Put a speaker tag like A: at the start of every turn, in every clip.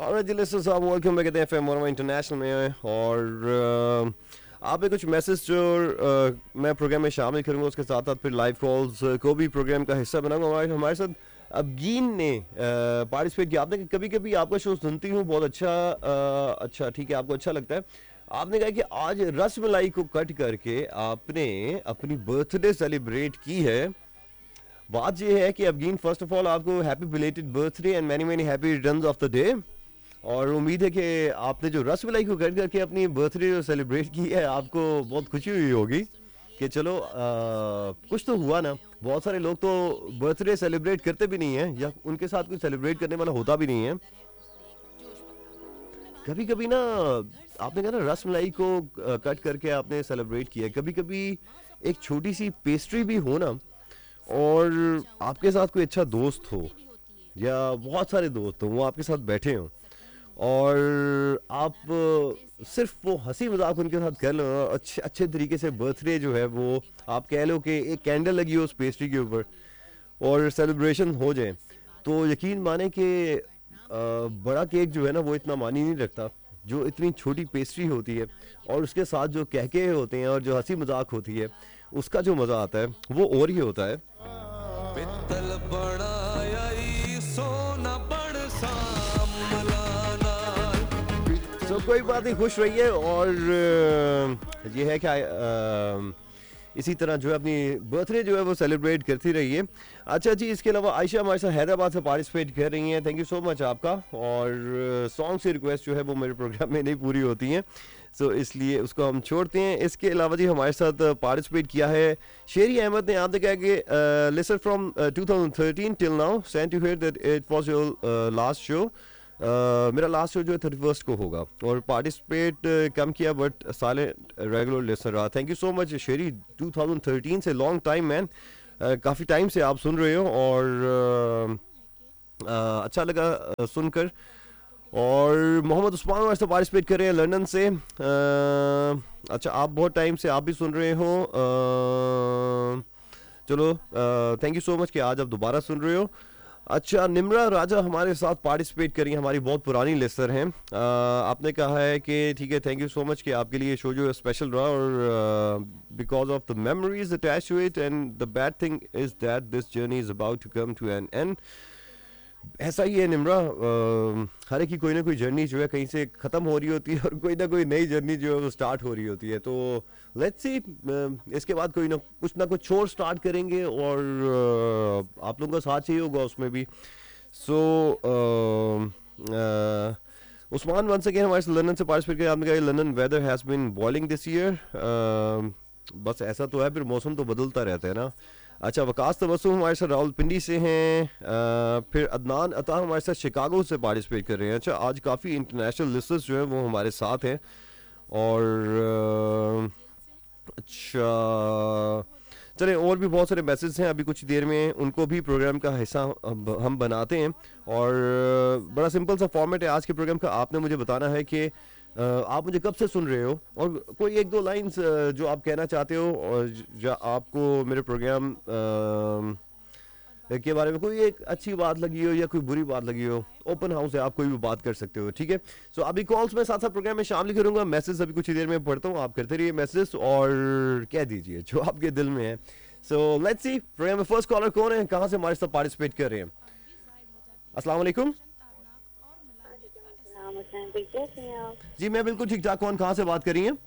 A: Alright जी listeners, आप welcome back कहते हैं एफएम मोरवा इंटरनेशनल में। और आप पे कुछ मैसेज जो मैं प्रोग्राम में शामिल करूंगा, उसके साथ साथ फिर लाइव कॉल्स को भी प्रोग्राम का हिस्सा बनाऊंगा। हमारे हमारे साथ अबगीन ने पार्टिसिपेट किया। आपने कभी कभी आपका शो सुनती हूँ, बहुत अच्छा अच्छा ठीक है, आपको अच्छा लगता है। आपने कहा कि आज रस मलाई को कट करके आपने अपनी बर्थडे सेलिब्रेट की है। बात यह है कि अबगीन, फर्स्ट ऑफ ऑल आपको happy belated birthday and many many happy returns of the day. और उम्मीद है कि आपने जो रसमलाई को कर करके अपनी बर्थडे जो सेलिब्रेट की है, आपको बहुत खुशी हुई होगी कि चलो कुछ तो हुआ ना। बहुत सारे लोग तो बर्थडे सेलिब्रेट करते भी नहीं है, या उनके साथ कुछ सेलिब्रेट करने वाला होता भी नहीं है। कभी कभी ना, आपने कहा ना रसमलाई को कट करके आपने सेलिब्रेट किया, कभी कभी एक छोटी सी पेस्ट्री भी हो ना, और आपके साथ कोई अच्छा दोस्त हो या बहुत सारे दोस्त हो, वो आपके साथ बैठे हों, और आप सिर्फ वो हंसी मजाक उनके साथ कर लो, अच्छे अच्छे तरीके से बर्थडे जो है वो आप कह लो कि एक कैंडल लगी हो उस पेस्ट्री के ऊपर, और सेलिब्रेशन हो जाए, तो यकीन माने कि बड़ा केक जो है ना वो इतना मानी नहीं रखता। जो इतनी छोटी पेस्ट्री होती है और उसके साथ जो कहके होते हैं और जो हंसी मजाक होती है, उसका जो मज़ा आता है वो और ही होता है। पित्तल बनाया सोना बड़ सो कोई बात नहीं, खुश रहिए। और ये है क्या, इसी तरह जो है अपनी बर्थडे जो है वो सेलिब्रेट करती रहिए। अच्छा जी, इसके अलावा आयशा हमारे साथ हैदराबाद से पार्टिसिपेट कर रही हैं, थैंक यू सो मच आपका। और सॉन्ग से रिक्वेस्ट जो है वो मेरे प्रोग्राम में नहीं पूरी होती हैं, सो इसलिए उसको हम छोड़ते हैं। इसके अलावा जी हमारे साथ पार्टिसिपेट किया है शेरी अहमद ने। आपने कहा कि listen from 2013 till now, send to here that it was your last show. मेरा लास्ट शो जो है 31 को होगा, और पार्टिसिपेट कम किया बट साइलेंट रेगुलर लिसनर रहा। थैंक यू सो मच शेरी, 2013 से लॉन्ग टाइम मैन, काफ़ी टाइम से आप सुन रहे हो, और अच्छा लगा सुनकर। और मोहम्मद उस्मान हमारे साथ पार्टिसिपेट कर रहे हैं लंदन से। अच्छा, आप बहुत टाइम से आप भी सुन रहे हो, चलो थैंक यू सो मच कि आज आप दोबारा सुन रहे हो। अच्छा, निम्रा राजा हमारे साथ पार्टिसिपेट करी, हमारी बहुत पुरानी लिस्टर हैं। आपने कहा है कि ठीक है, थैंक यू सो मच कि आपके लिए शो जो है स्पेशल रहा, और because of the memories attach to it, and the bad thing is that this journey is about to come to N and. ऐसा ही है निम्रा, हर एक की कोई ना कोई जर्नी जो है कहीं से ख़त्म हो रही होती है, और कोई ना कोई नई जर्नी जो है वो स्टार्ट हो रही होती है। तो लेट्स सी, इसके बाद कोई ना कुछ और स्टार्ट करेंगे, और आप लोगों का साथ चाहिए होगा उसमें भी। सो उस्मान वंस अगेन हमारे लंदन से पार्टिसिपेट किया। आपने कहा London weather has been boiling this year. बस ऐसा तो है, फिर मौसम तो बदलता रहता है ना। अच्छा, वकास तबस्सुम हमारे साथ रावलपिंडी से हैं। फिर अदनान अता हमारे साथ शिकागो से पार्टिसिपेट कर रहे हैं। अच्छा, आज काफ़ी इंटरनेशनल लिस्टर्स जो हैं वो हमारे साथ हैं। और अच्छा चलें, और भी बहुत सारे मैसेज हैं, अभी कुछ देर में उनको भी प्रोग्राम का हिस्सा हम बनाते हैं। और बड़ा सिंपल सा फॉर्मेट है आज के प्रोग्राम का। आपने मुझे बताना है कि आप मुझे कब से सुन रहे हो, और कोई एक दो लाइंस जो आप कहना चाहते हो, और जो आपको मेरे प्रोग्राम के बारे में कोई एक अच्छी बात लगी हो या कोई बुरी बात लगी हो। ओपन हाउस है, आप कोई भी बात कर सकते हो, ठीक है। सो अभी कॉल्स में साथ साथ प्रोग्राम में शामिल करूंगा, मैसेज अभी कुछ ही देर में पढ़ता हूँ, आप करते रहिए मैसेज और कह दीजिए जो आपके दिल में है। सो लेट्स सी, प्रोग्राम में फर्स्ट कॉलर कौन है, कहाँ से हमारे साथ पार्टिसिपेट कर रहे हैं। अस्सलाम वालेकुम जी, मैं बिल्कुल ठीक ठाक। कौन कहाँ से बात कर रही हैं?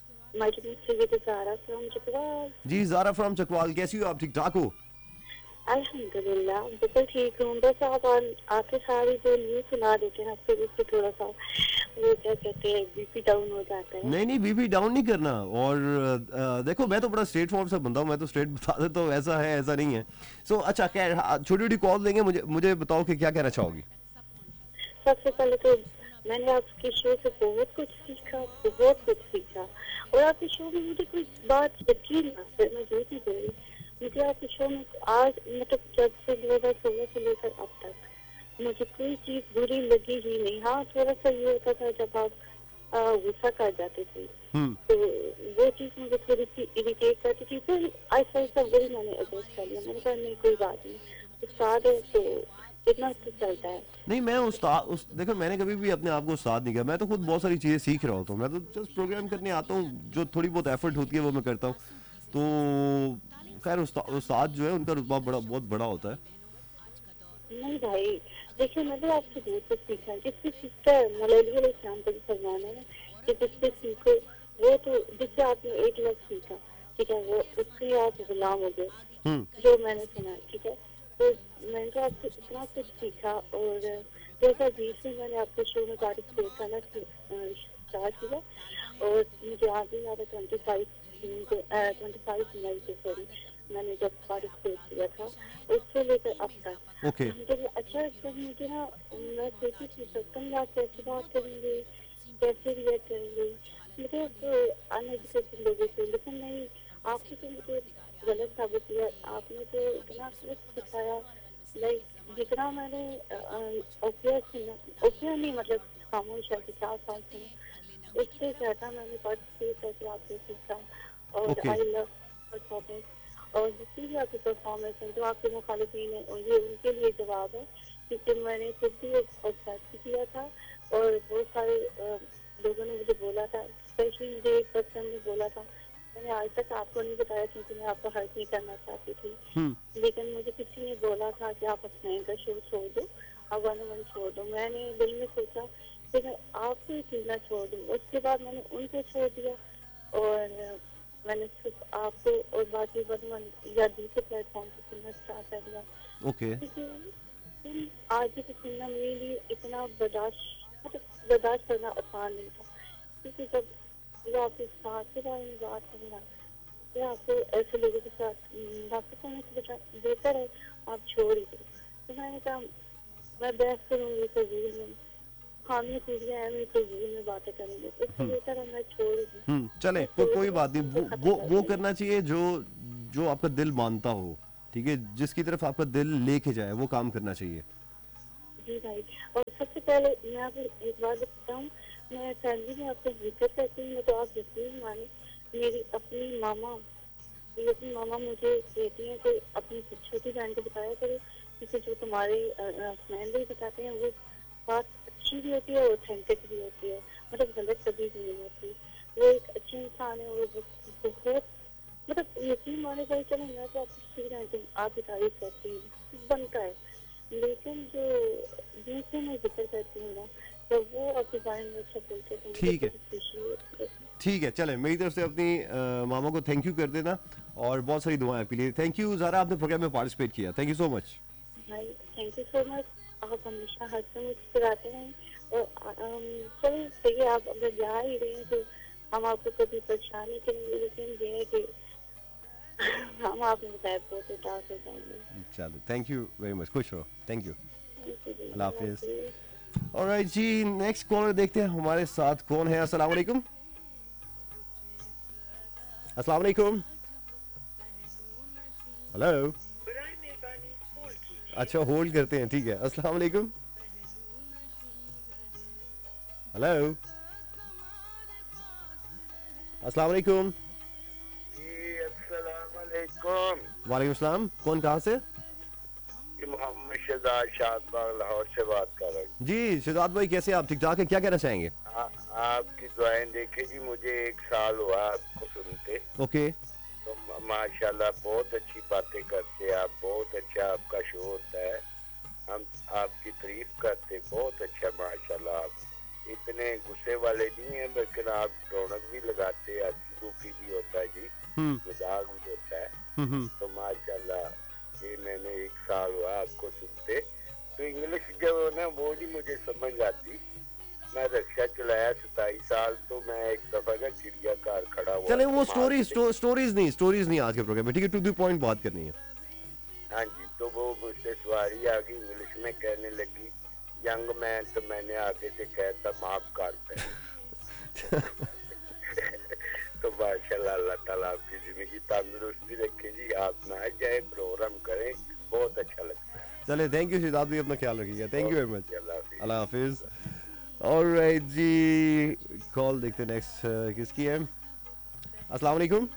A: जी, जारा फ्रॉम चकवाल, कैसी हो आप, ठीक ठाक हो?
B: अल्हम्दुलिल्लाह बिल्कुल ठीक हूँ। बस आप आपके सारी जो न्यूज़ सुना देते हैं, फिर उससे थोड़ा सा वो क्या कहते हैं बीपी डाउन हो जाता है।
A: नहीं नहीं, बीपी डाउन नहीं करना। और देखो, मैं तो बड़ा स्ट्रेट फॉरवर्ड सा बंदा हूँ, मैं तो स्ट्रेट बता देता हूँ, ऐसा है ऐसा नहीं है। सो अच्छा, खैर छोटी छोटी कॉल देंगे। मुझे मुझे बताओ कि क्या कहना चाहोगी।
B: सबसे पहले तो मैंने आपके शो से बहुत कुछ सीखा, और आपके शो में मुझे कोई बात यकीन ना फिर मैं झूठ नहीं बोल रही, मुझे आपके शो में आज मतलब जब से 2016 से लेकर अब तक मुझे कोई चीज बुरी लगी ही नहीं। हाँ, थोड़ा सा ये होता था जब आप गुस्सा कर जाते थे, तो वो चीज मुझे थोड़ी सी इरिटेट करती थी। फिर ऐसा मैंने एडजस्ट कर लिया, मैंने कहा नहीं कोई बात नहीं, उस्ताद है तो इतना तो चलता है।
A: नहीं मैं उस देखो मैंने कभी भी अपने आप को उस्ताद नहीं किया, मैं तो खुद बहुत सारी चीज़ें सीख रहा होता हूँ, मैं तो जस्ट प्रोग्राम करने आता हूँ, जो थोड़ी बहुत एफर्ट होती है वो मैं करता हूँ। तो खैर उस्ताद जो है उनका रुतबा बहुत बड़ा होता है।
B: नहीं भाई, देखिए मैं तो आपसे बहुत कुछ सीखा है, जिससे सीखता है मलैलियल इस्लाम का जो फरमान है ना, कि जिससे सीखो, वो तो जिससे आपने एक लफ्ज सीखा, ठीक है, वो उसके आप गुलाम हो गए,
A: हम्म।
B: जो मैंने सुना है, ठीक है। तो मैंने तो आपसे इतना कुछ सीखा, और जैसा बीच में मैंने आपके शो में पार्टिसिपेट करना स्टार्ट किया, और मुझे आज भी याद है 25 मई को, सॉरी, मैंने जब पार्टिसिपेट किया था, उससे लेकर अब तक
A: ओके।
B: मुझे अच्छा, जब मुझे ना, मैं सोची थी सत्संग में आप कैसे बात करेंगे, कैसे रिएक्ट करेंगे, मुझे अनएजुकेटेड लोगों से, लेकिन नहीं, आपने तो मुझे गलत साबित किया। आपने तो इतना कुछ सिखाया, लाइक जितना मैंने ओपिया नहीं, मतलब खामोश है कि 4 साल से उससे ज्यादा मैंने पार्टिसिपेट करके आपसे सीखा, और
A: ओके।
B: I love performance. और जितनी भी आपकी परफॉर्मेंस है, जो आपके मुखालिफिन है, और ये उनके लिए जवाब है, क्योंकि मैंने खुद भी एक्सरसाइज किया था, और बहुत सारे लोगों ने मुझे बोला था, स्पेशली मुझे एक पर्सन ने बोला था, मैंने आज तक आपको नहीं बताया क्योंकि मैं आपको हर्ट नहीं करना चाहती थी,
A: हम्म।
B: लेकिन मुझे किसी ने बोला था कि आप अपने का शो छोड़ दो, अब 1-on-1 छोड़ दो। मैंने दिल में सोचा कि मैं आपको ही सुनना छोड़ दूँ, उसके बाद मैंने उनको छोड़ दिया, और मैंने सिर्फ आपको और बाकी 1-on-1 या दूसरे प्लेटफॉर्म पे सुनना स्टार्ट कर दिया,
A: ओके।
B: क्योंकि आगे से सुनना मेरे लिए इतना बर्दाश्त करना आसान नहीं था, क्योंकि जब आपके साथ के बारे में बात करना, या आपको ऐसे लोगों के साथ बात करने से बेहतर है आप छोड़ ही दो। तो मैंने कहा मैं बहस करूंगी फजूल में, खामियां खूबियां हैं मेरी फजूल में बातें करेंगे, इससे बेहतर है मैं छोड़ ही दूँ।
A: चले,
B: मैं छोड़
A: कोई
B: दूँ,
A: बात नहीं,
B: उनको खत्म कर
A: वो
B: दूँ।
A: करना चाहिए जो जो आपका दिल मानता हो, ठीक है, जिसकी तरफ आपका दिल लेके जाए वो काम करना चाहिए।
B: जी भाई, और सबसे पहले मैं आपको एक बात बताता हूँ, मैं फैमिली में आपको जिक्र करती हूँ, तो आप यकीन माने, मेरी अपनी मामा मुझे कहती हैं कि अपनी छोटी बहन को बताया करो, क्योंकि जो तुम्हारे फ्रेंड भी बताते हैं वो बात अच्छी भी होती है और ऑथेंटिक भी होती है, मतलब गलत कभी भी नहीं होती। वो एक अच्छी इंसान है, और वो बहुत, मतलब यकीन माने भाई, चलो मैं तो आपकी छोटी बहन की आपकी तारीफ करती हूँ, बनता है, लेकिन जो दूसरे में जिक्र करती हूँ ना, जब वो आपके बारे में अच्छा बोलते हैं तो मुझे
A: ठीक है,
B: बड़ी खुशी होती है।
A: ठीक है, चले, मेरी तरफ से अपनी मामा को थैंक यू कर देना, और बहुत सारी दुआएं आपके लिए। थैंक यू ज़ारा, आपने प्रोग्राम में पार्टिसिपेट किया, थैंक यू सो मच।
B: भाई थैंक यू सो मच, आप हमेशा हर समय मुस्कुराते हैं, और चलिए सही है, आप अगर जा ही रहे हैं तो हम आपको कभी परेशान नहीं करेंगे, लेकिन ये है कि हम आपने बताया बहुत उदास हो जाएंगे।
A: चलो, थैंक यू वेरी मच, खुश रहो, थैंक यू, अल्लाह
B: अल्लाह
A: हाफिज़।
B: हाफिज़।
A: ऑलराइट जी, नेक्स्ट कॉलर देखते हैं हमारे साथ कौन है। अस्सलाम वालेकुम। अस्सलाम वालेकुम। हेलो। अच्छा, होल्ड करते हैं, ठीक है। अस्सलाम वालेकुम। हेलो। अस्सलाम वालेकुम।
C: जी अस्सलाम वालेकुम।
A: वालेकुम सलाम, कौन कहाँ से?
C: ये मोहम्मद शहजाद शाहबाग लाहौर से बात कर रहा हूँ।
A: जी शिदात भाई, कैसे आप? ठीक ठाक है, क्या कहना चाहेंगे?
C: आपकी दुआएं देखे जी, मुझे 1 साल हुआ आपको सुनते,
A: ओके।
C: तो माशाल्लाह बहुत अच्छी बातें करते, आप बहुत अच्छा आपका शो होता है, हम आपकी तारीफ करते, बहुत अच्छा माशाल्लाह। आप इतने गुस्से वाले नहीं हैं, लेकिन आप रौनक भी लगाते, हंसी मुखी भी होता है जी, मजाक भी होता है, तो माशाल्लाह। ये मैंने 1 साल हुआ आपको सुनते, तो इंग्लिश जो है ना वो नहीं मुझे समझ आती। मैं रिक्शा चलाया 27 साल, तो मैं एक दफा ना चिड़ियाघर खड़ा हुआ,
A: चले, वो
C: तो मार्केट,
A: स्टोरीज नहीं आज के प्रोग्राम में, ठीक है, टू द पॉइंट बात करनी है।
C: हाँ जी, तो वो मुझसे सवारी आ गई, इंग्लिश में कहने लगी यंग मैन, तो मैंने आगे से कहता माफ कर दे। तो माशाल्लाह, अल्लाह ताला आपकी जिंदगी तंदुरुस्ती रखे जी, आप ना जाए, प्रोग्राम करें, बहुत अच्छा लगता है।
A: चले, थैंक यू शिदात भाई, अपना ख्याल रखिएगा, थैंक यू वेरी मच,
C: अल्लाह हाफिज़।
A: अल्लाह हाफिज। ऑलराइट जी, कॉल देखते हैं नेक्स्ट किसकी है। अस्सलाम वालेकुम।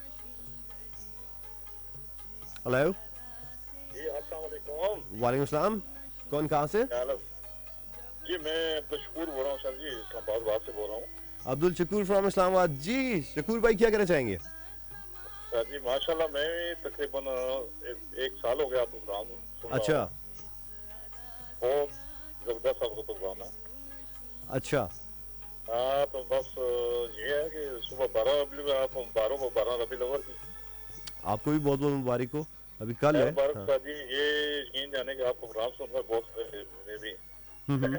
A: हेलो।
C: जी अस्सलाम वालेकुम।
A: वालेकुम सलाम, कौन कहाँ से?
D: क्या हाल है? जी मैं अब्दुल शकूर बोल रहा हूँ सर जी, इस्लामाबाद से बोल रहा हूँ।
A: अब्दुल शकूर फ्रॉम इस्लामाबाद जी। शकूर भाई क्या कहना चाहेंगे?
D: सर जी माशाल्लाह मैं भी तकरीबन एक साल हो गया आपको प्रोग्राम सुन रहा
A: अच्छा
D: हूँ। बहुत जबरदस्त आपका प्रोग्राम है।
A: अच्छा।
D: हाँ तो बस ये है कि सुबह 12 रबी आप 12 रबी अव्वल की
A: आपको भी बहुत बहुत मुबारक हो। अभी कल है।
D: मुबारक
A: हाँ।
D: सर जी। ये यकीन जाने कि आपको प्रोग्राम सुनकर बहुत मुझे भी
A: हम्म।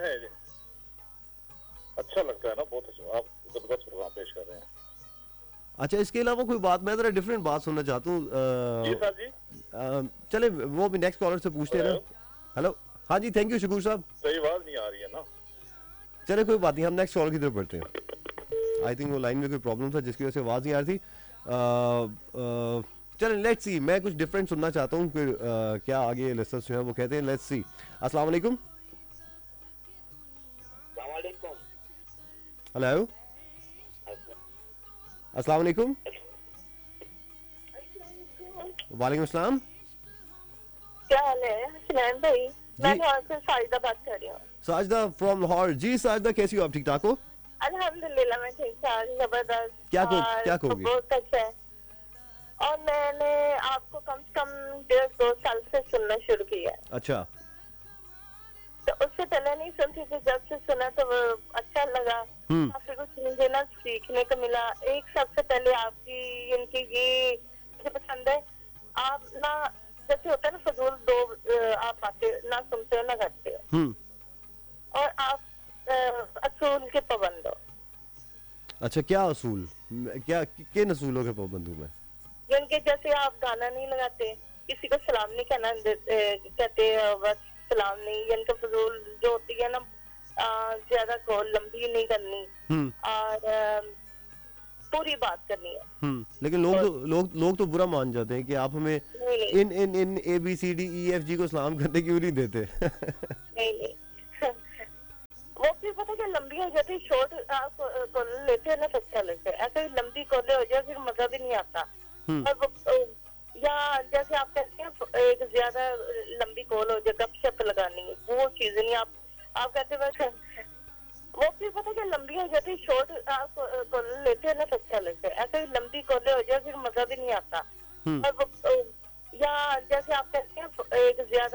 D: अच्छा लगता है ना, बहुत अच्छा आप जबरदस्त प्रोग्राम पेश कर रहे हैं।
A: अच्छा, इसके अलावा कोई बात, मैं जरा डिफरेंट बात सुनना चाहता हूँ।
D: जी सर जी।
A: चले वो भी नेक्स्ट कॉलर से पूछते हैं ना। हेलो, हाँ जी, थैंक यू शकूर साहब।
D: सही आवाज नहीं आ रही है ना।
A: चले कोई बात नहीं, हम नेक्स्ट कॉल की तरफ बढ़ते हैं। आई थिंक वो लाइन में कोई प्रॉब्लम था जिसकी वजह से आवाज़ नहीं आ रही थी। चलें लेट्स सी, मैं कुछ डिफरेंट सुनना चाहता हूँ फिर क्या आगे लिस्टर्स जो हैं वो कहते हैं। Let's see. अस्सलाम वालेकुम। हेलो, अस्सलाम वालेकुम। वालेकुम अस्सलाम।
B: क्या हाल है सुनैन भाई? मैं यहाँ से साजिदा बात कर रही हूँ।
A: साजिदा फ्रॉम लाहौर जी। साजिदा कैसी हो आप? ठीक ठाक हो?
B: अल्हम्दुलिल्लाह मैं ठीक ठाक, जबरदस्त।
A: क्या
B: और
A: कहोगे?
B: बहुत अच्छा है। और मैंने आपको कम से कम 1.5-2 साल से सुनना शुरू किया है।
A: अच्छा।
B: तो उससे पहले नहीं सुनती थी, जब से सुना तो वो अच्छा लगा। काफी कुछ मुझे ना सीखने को मिला। एक सबसे पहले आपकी इनकी ये मुझे पसंद है, आप ना जैसे होता है ना फजूल दो आप बातें ना सुनते हो ना करते हो, और आप असूल के पाबंद हो।
A: अच्छा, क्या असूल? क्या किन असूलों के पाबंद हूँ मैं?
B: जिनके जैसे आप गाना नहीं लगाते, किसी को सलाम नहीं कहना कहते, बस सलाम नहीं, इनका फजूल जो होती है ना ज्यादा को लंबी नहीं करनी और पूरी बात करनी है।
A: लेकिन लोग तो बुरा मान जाते हैं कि आप हमें इन ABCDEFG को सलाम करने क्यों नहीं देते?
B: नहीं वो भी पता क्या लंबी हो जाती है, शॉर्ट आप कोले लेते हैं ना तो अच्छा लगता है, ऐसे ही लंबी कोले हो जाए फिर मजा भी नहीं आता। और वो या जैसे आप कहते हैं एक ज्यादा लंबी कॉल हो जाए, गपशप लगानी है, वो चीज नहीं। आप कहते बस वो भी पता क्या लंबी हो जाती है, शॉर्ट आप कोले लेते हैं ना तो अच्छा लगता है, ऐसे ही लंबी कोले हो जाए फिर मजा भी नहीं आता। और वो या जैसे आप कहते हैं एक ज्यादा